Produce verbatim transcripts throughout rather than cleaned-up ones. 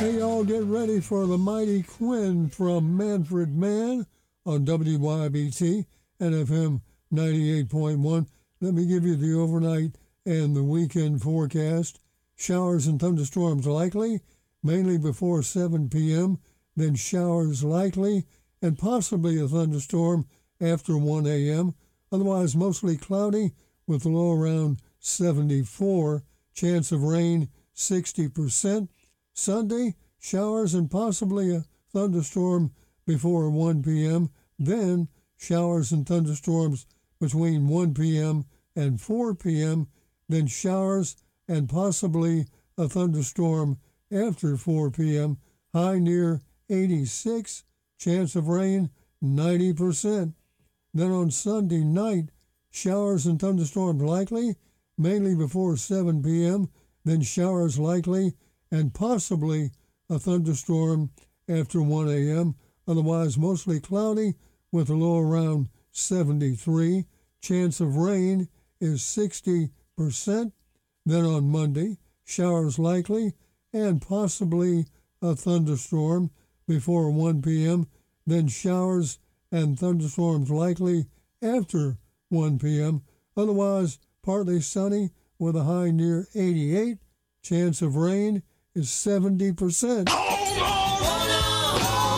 Hey, y'all, get ready for the Mighty Quinn from Manfred Mann on W Y B T and F M ninety-eight point one. Let me give you the overnight and the weekend forecast. Showers and thunderstorms likely, mainly before seven p.m., then showers likely, and possibly a thunderstorm after one a.m. Otherwise, mostly cloudy with a low around seventy-four. Chance of rain, sixty percent. Sunday, showers and possibly a thunderstorm before one p.m., then showers and thunderstorms between one p.m. and four p.m., then showers and possibly a thunderstorm after four p.m., high near eighty-six, chance of rain ninety percent. Then on Sunday night, showers and thunderstorms likely, mainly before seven p.m., then showers likely, and possibly a thunderstorm after one a.m., otherwise mostly cloudy with a low around seventy-three. Chance of rain is sixty percent. Then on Monday, showers likely and possibly a thunderstorm before one p.m., then showers and thunderstorms likely after one p.m., otherwise partly sunny with a high near eighty-eight. Chance of rain is seventy percent. Hold on!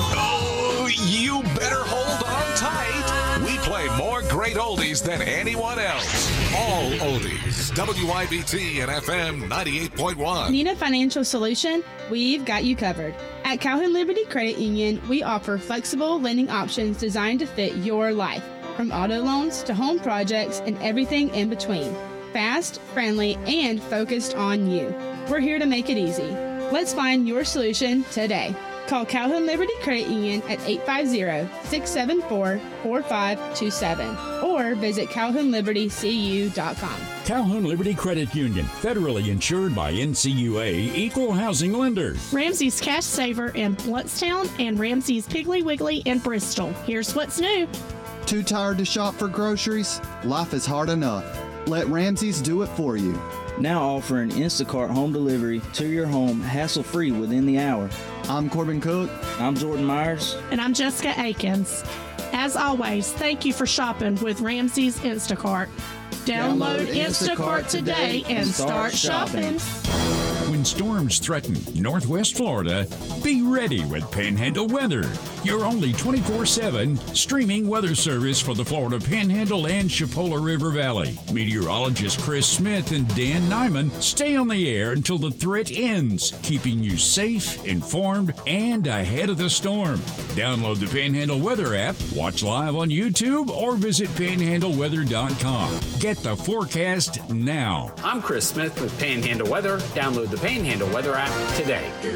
Oh, you better hold on tight. We play more great oldies than anyone else. All oldies. W I B T and F M ninety-eight point one. Need a financial solution? We've got you covered. At Calhoun Liberty Credit Union, we offer flexible lending options designed to fit your life, from auto loans to home projects and everything in between. Fast, friendly, and focused on you. We're here to make it easy. Let's find your solution today. Call Calhoun Liberty Credit Union at eight five zero, six seven four, four five two seven or visit calhoun liberty c u dot com. Calhoun Liberty Credit Union, federally insured by N C U A, equal housing lender. Ramsey's Cash Saver in Bluntstown and Ramsey's Piggly Wiggly in Bristol. Here's what's new. Too tired to shop for groceries? Life is hard enough. Let Ramsey's do it for you. Now offering Instacart home delivery to your home hassle-free within the hour. I'm Corbin Cook. I'm Jordan Myers. And I'm Jessica Akins. As always, thank you for shopping with Ramsey's Instacart. Download, Download Instacart, Instacart today and start shopping. When storms threaten Northwest Florida, be ready with Panhandle Weather, your only twenty-four seven streaming weather service for the Florida Panhandle and Chipola River Valley. Meteorologist Chris Smith and Dan Nyman stay on the air until the threat ends, keeping you safe, informed, and ahead of the storm. Download the Panhandle Weather app, watch live on YouTube, or visit panhandle weather dot com. Get the forecast now. I'm Chris Smith with Panhandle Weather. Download the Panhandle Weather app today.